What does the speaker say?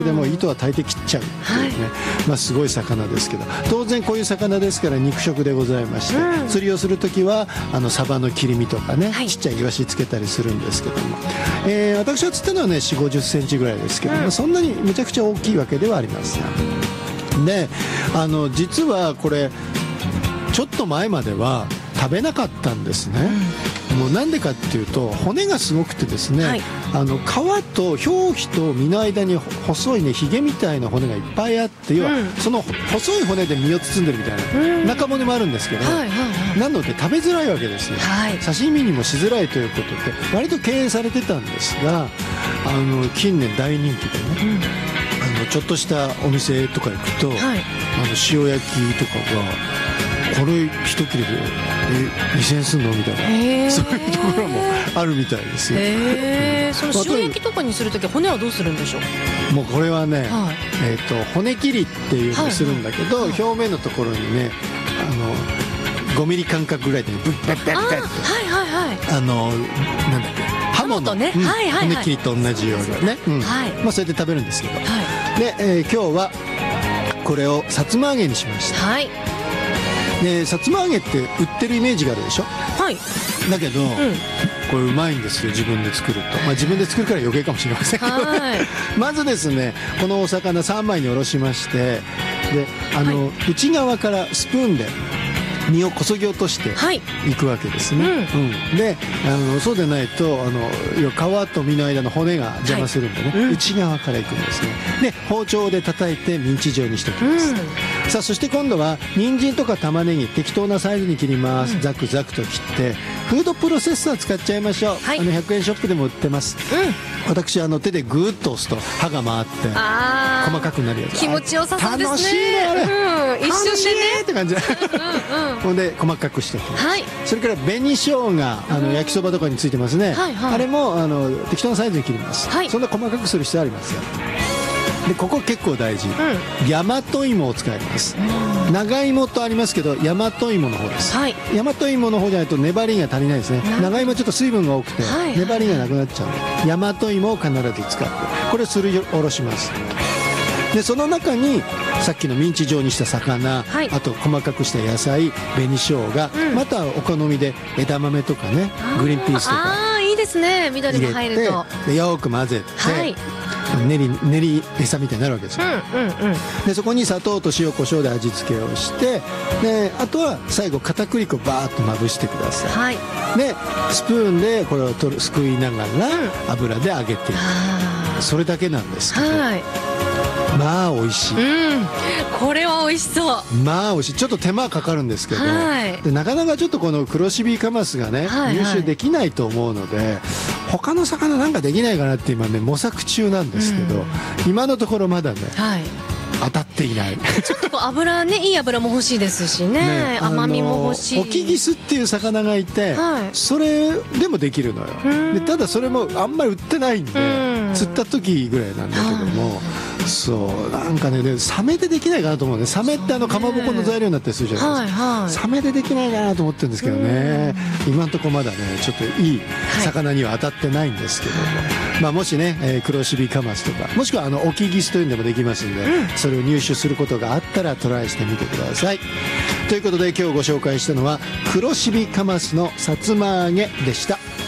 でも糸は大抵切っちゃうっていうね、まあ、すごい魚ですけど、当然こういう魚ですから肉食でございまして、釣りをするときはサバの切り身とかね、ちっちゃいイワシつけたりするんですけども、私が釣ったのはね4、50センチぐらいですけども、そんなにめちゃくちゃ大きいわけではありません。で実はこれちょっと前までは食べなかったんですね。もうなんでかっていうと骨がすごくてですね、皮と表皮と身の間に細いねひげみたいな骨がいっぱいあって、要はその細い骨で身を包んでるみたいな中骨もあるんですけど、なので食べづらいわけですよ。刺身にもしづらいということで割と敬遠されてたんですが、近年大人気でね、ちょっとしたお店とか行くと、塩焼きとかがこれ一切れで2000円すんのみたいな、そういうところもあるみたいですよ。 その塩焼きとかにするとき骨はどうするんでしょう？ もうこれはね、骨切りっていうふうにするんだけど、表面のところにね5ミリ間隔ぐらいでブッブッブッブッってなんだっけ、ハモの骨切りと同じようにね、まあそれで食べるんですけど、で今日はこれをさつま揚げにしました。でさつま揚げって売ってるイメージがあるでしょ。だけど、これうまいんですよ、自分で作ると。まあ自分で作るから余計かもしれませんけどね。まずですね、このお魚3枚におろしまして、で内側からスプーンで身をこそぎ落としていくわけですね。でそうでないと皮と身の間の骨が邪魔するんでね、内側からいくんですね。で包丁で叩いてミンチ状にしておきます。さあそして今度は人参とか玉ねぎ適当なサイズに切ります。ザクザクと切ってフードプロセッサー使っちゃいましょう。100円ショップでも売ってます。私手でグーッと押すと刃が回って細かくなるやつ、 気持ちよさそうですね。 楽しいねあれ、 一瞬でねって感じ。ほんで細かくしておきます。それから紅生姜焼きそばとかについてますね。あれも適当なサイズに切ります。そんな細かくする必要ありますよ。でここ結構大事、大和芋を使います。長芋とありますけど大和芋の方です。大和芋の方じゃないと粘りが足りないですね。長芋はちょっと水分が多くて粘りがなくなっちゃうので大和芋を必ず使ってこれをすりおろします。でその中にさっきのミンチ状にした魚、あと細かくした野菜、紅生姜、またお好みで枝豆とかね、グリーンピースとかいいですね、緑が入ると。 でよく混ぜて、練り餌みたいになるわけですよ。でそこに砂糖と塩コショウで味付けをして、であとは最後片栗粉バーッとまぶしてください。でスプーンでこれをすくいながら油で揚げていく、それだけなんですけど、まあ美味しい。 これは美味しそう。 まあ美味しい。ちょっと手間かかるんですけど、でなかなかちょっとこの黒シビカマスがね入手できないと思うので、他の魚なんかできないかなって今ね模索中なんですけど、今のところまだね当たっていない。 ちょっと油ね、いい油も欲しいですしね、甘みも欲しい。 オキギスっていう魚がいて、それでもできるのよ。でただそれもあんまり売ってないんで、釣った時ぐらいなんだけども、そうなんかねサメでできないかなと思うね。サメってかまぼこの材料になったりするじゃないですか。サメでできないかなと思ってるんですけどね、今のところまだねちょっといい魚には当たってないんですけども、まあもしね黒シビカマスとかもしくはオキギスというのでもできますんで、それを入手することがあったらトライしてみてください。ということで今日ご紹介したのは黒シビカマスのさつま揚げでした。